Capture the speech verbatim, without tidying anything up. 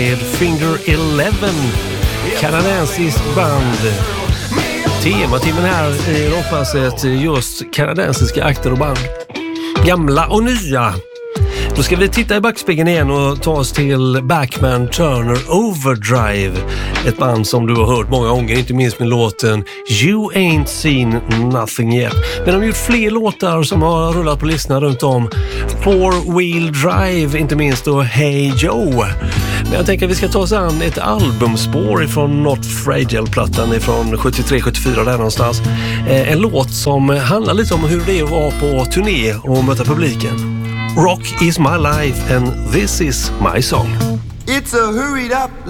med Finger Eleven, kanadensiskt band. Tematimmen här i Rockpasset just kanadensiska akter och band. Gamla och nya. Då ska vi titta i backspegeln igen och ta oss till Bachman Turner Overdrive. Ett band som du har hört många gånger, inte minst med låten You Ain't Seen Nothing Yet. Men de har gjort fler låtar som har rullat på listorna runt om. Four Wheel Drive, inte minst, och Hey Joe. Men jag tänker att vi ska ta oss an ett albumspår från Not Fragile-plattan från sjuttiotre sjuttiofyra där någonstans. En låt som handlar lite om hur det är att vara på turné och möta publiken. Rock is my life and this is my song. It's a hurried up